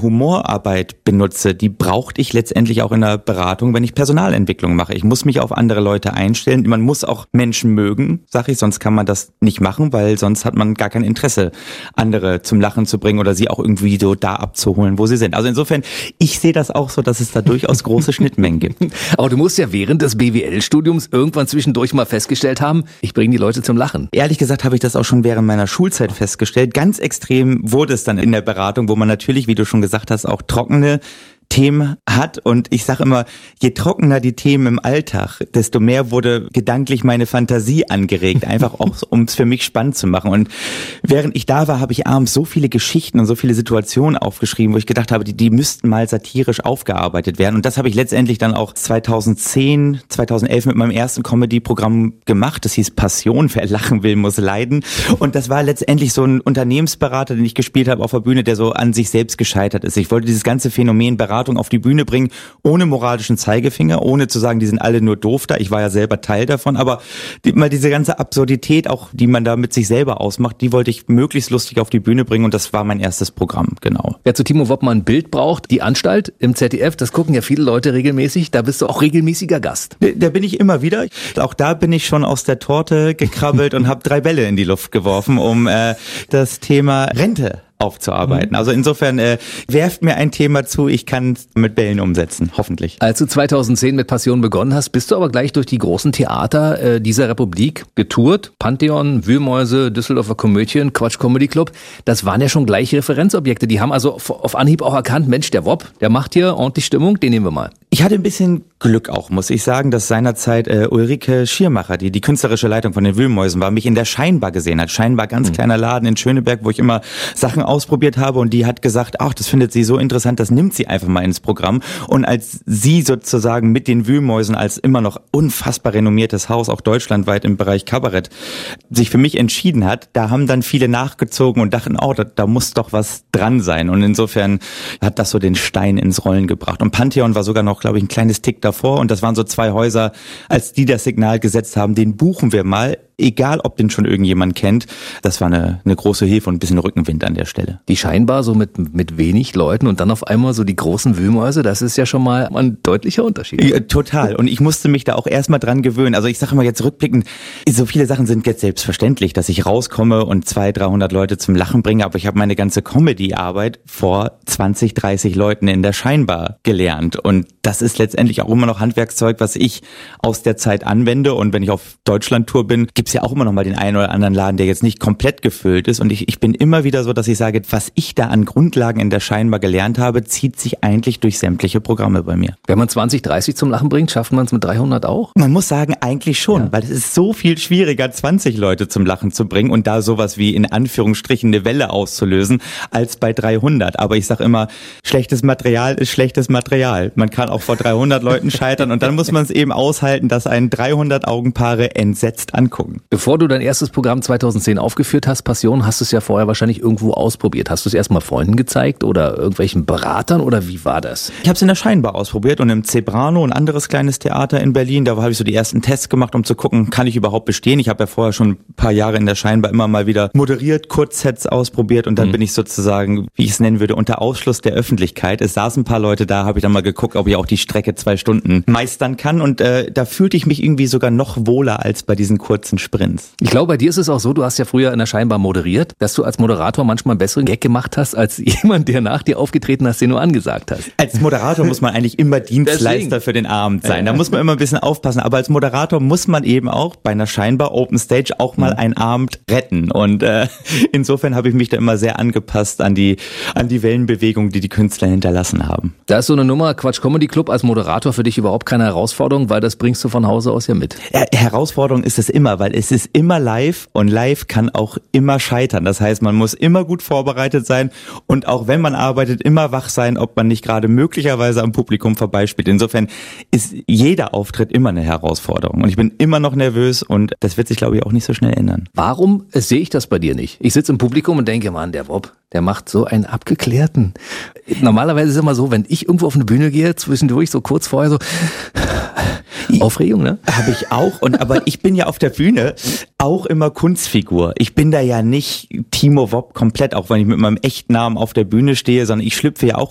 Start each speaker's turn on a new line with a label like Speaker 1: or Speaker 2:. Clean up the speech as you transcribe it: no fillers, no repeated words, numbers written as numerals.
Speaker 1: meine Humorarbeit benutze, die brauchte ich letztendlich auch in der Beratung, wenn ich Personalentwicklung mache. Ich muss mich auf andere Leute einstellen. Man muss auch Menschen mögen, sage ich, sonst kann man das nicht machen, weil sonst hat man gar kein Interesse, andere zum Lachen zu bringen oder sie auch irgendwie so da abzuholen, wo sie sind. Also insofern, ich sehe das auch so, dass es da durchaus große Schnittmengen gibt.
Speaker 2: Aber du musst ja während des BWL-Studiums irgendwann zwischendurch mal festgestellt haben, ich bringe die Leute zum Lachen.
Speaker 1: Ehrlich gesagt habe ich das auch schon während meiner Schulzeit festgestellt. Ganz extrem wurde es dann in der Beratung, wo man natürlich, wie du schon gesagt hast, auch trockene Themen hat. Und ich sage immer, je trockener die Themen im Alltag, desto mehr wurde gedanklich meine Fantasie angeregt, einfach auch, um es für mich spannend zu machen. Und während ich da war, habe ich abends so viele Geschichten und so viele Situationen aufgeschrieben, wo ich gedacht habe, die müssten mal satirisch aufgearbeitet werden. Und das habe ich letztendlich dann auch 2010, 2011 mit meinem ersten Comedy-Programm gemacht. Das hieß Passion, wer lachen will, muss leiden. Und das war letztendlich so ein Unternehmensberater, den ich gespielt habe auf der Bühne, der so an sich selbst gescheitert ist. Ich wollte dieses ganze Phänomen Beratung auf die Bühne bringen, ohne moralischen Zeigefinger, ohne zu sagen, die sind alle nur doof da. Ich war ja selber Teil davon, aber mal diese ganze Absurdität, auch die man da mit sich selber ausmacht, die wollte ich möglichst lustig auf die Bühne bringen und das war mein erstes Programm, genau.
Speaker 2: Wer zu Timo Woppmann ein Bild braucht, die Anstalt im ZDF, das gucken ja viele Leute regelmäßig, da bist du auch regelmäßiger Gast.
Speaker 1: Da bin ich immer wieder. Auch da bin ich schon aus der Torte gekrabbelt und habe 3 Bälle in die Luft geworfen, um das Thema Rente aufzuarbeiten. Also insofern werft mir ein Thema zu, ich kann es mit Bällen umsetzen, hoffentlich.
Speaker 2: Als du 2010 mit Passion begonnen hast, bist du aber gleich durch die großen Theater dieser Republik getourt. Pantheon, Wühlmäuse, Düsseldorfer Komödien, Quatsch Comedy Club. Das waren ja schon gleich Referenzobjekte. Die haben also auf Anhieb auch erkannt, Mensch, der Wopp, der macht hier ordentlich Stimmung, den nehmen wir mal.
Speaker 1: Ich hatte ein bisschen Glück auch, muss ich sagen, dass seinerzeit Ulrike Schiermacher, die künstlerische Leitung von den Wühlmäusen war, mich in der Scheinbar gesehen hat. Scheinbar ganz kleiner Laden in Schöneberg, wo ich immer Sachen ausprobiert habe und die hat gesagt, ach, das findet sie so interessant, das nimmt sie einfach mal ins Programm. Und als sie sozusagen mit den Wühlmäusen als immer noch unfassbar renommiertes Haus, auch deutschlandweit im Bereich Kabarett, sich für mich entschieden hat, da haben dann viele nachgezogen und dachten, oh, da muss doch was dran sein. Und insofern hat das so den Stein ins Rollen gebracht. Und Pantheon war sogar noch, glaube ich, ein kleines Tick davor und das waren so 2 Häuser, als die das Signal gesetzt haben, den buchen wir mal, egal ob den schon irgendjemand kennt. Das war eine große Hilfe und ein bisschen Rückenwind an der Stelle.
Speaker 2: Die Scheinbar so mit wenig Leuten und dann auf einmal so die großen Wühlmäuse, das ist ja schon mal ein deutlicher Unterschied.
Speaker 1: Ja, total. Und ich musste mich da auch erstmal dran gewöhnen. Also ich sage mal jetzt rückblickend, so viele Sachen sind jetzt selbstverständlich, dass ich rauskomme und 200-300 Leute zum Lachen bringe, aber ich habe meine ganze Comedy-Arbeit vor 20-30 Leuten in der Scheinbar gelernt und das ist letztendlich auch immer noch Handwerkszeug, was ich aus der Zeit anwende und wenn ich auf Deutschland-Tour bin, gibt's ja auch immer noch mal den einen oder anderen Laden, der jetzt nicht komplett gefüllt ist und ich bin immer wieder so, dass ich sage, was ich da an Grundlagen in der Scheinbar gelernt habe, zieht sich eigentlich durch sämtliche Programme bei mir.
Speaker 2: Wenn man 20, 30 zum Lachen bringt, schafft man es mit 300 auch?
Speaker 1: Man muss sagen, eigentlich schon, weil es ist so viel schwieriger, 20 Leute zum Lachen zu bringen und da sowas wie in Anführungsstrichen eine Welle auszulösen, als bei 300. Aber ich sage immer, schlechtes Material ist schlechtes Material. Man kann auch vor 300 Leuten scheitern und dann muss man es eben aushalten, dass einen 300 Augenpaare entsetzt angucken.
Speaker 2: Bevor du dein erstes Programm 2010 aufgeführt hast, Passion, hast du es ja vorher wahrscheinlich irgendwo ausprobiert. Hast du es erst mal Freunden gezeigt oder irgendwelchen Beratern oder wie war das?
Speaker 1: Ich habe es in der Scheinbar ausprobiert und im Zebrano, ein anderes kleines Theater in Berlin, da habe ich so die ersten Tests gemacht, um zu gucken, kann ich überhaupt bestehen? Ich habe ja vorher schon ein paar Jahre in der Scheinbar immer mal wieder moderiert, Kurzsets ausprobiert und dann bin ich sozusagen, wie ich es nennen würde, unter Ausschluss der Öffentlichkeit. Es saßen ein paar Leute da, habe ich dann mal geguckt, ob ich auch die Strecke 2 Stunden meistern kann und da fühlte ich mich irgendwie sogar noch wohler als bei diesen kurzen Sprints.
Speaker 2: Ich glaube, bei dir ist es auch so, du hast ja früher in der Scheinbar moderiert, dass du als Moderator manchmal einen besseren Gag gemacht hast, als jemand, der nach dir aufgetreten hast, den du angesagt hast.
Speaker 1: Als Moderator muss man eigentlich immer Dienstleister für den Abend sein. Da muss man immer ein bisschen aufpassen. Aber als Moderator muss man eben auch bei einer Scheinbar Open Stage auch mal einen Abend retten. Und insofern habe ich mich da immer sehr angepasst an die Wellenbewegung, die Künstler hinterlassen haben.
Speaker 2: Da ist so eine Nummer, Quatsch Comedy Club als Moderator für dich überhaupt keine Herausforderung, weil das bringst du von Hause aus ja mit.
Speaker 1: Ja, Herausforderung ist es immer, weil es ist immer live und live kann auch immer scheitern. Das heißt, man muss immer gut vorbereitet sein und auch wenn man arbeitet, immer wach sein, ob man nicht gerade möglicherweise am Publikum vorbeispielt. Insofern ist jeder Auftritt immer eine Herausforderung und ich bin immer noch nervös und das wird sich, glaube ich, auch nicht so schnell ändern.
Speaker 2: Warum sehe ich das bei dir nicht? Ich sitze im Publikum und denke, Mann, der Wopp, der macht so einen abgeklärten. Normalerweise ist es immer so, wenn ich irgendwo auf eine Bühne gehe, zwischendurch so kurz vorher so Aufregung, ne?
Speaker 1: Habe ich auch. Aber ich bin ja auf der Bühne auch immer Kunstfigur. Ich bin da ja nicht Timo Wopp komplett, auch wenn ich mit meinem echten Namen auf der Bühne stehe, sondern ich schlüpfe ja auch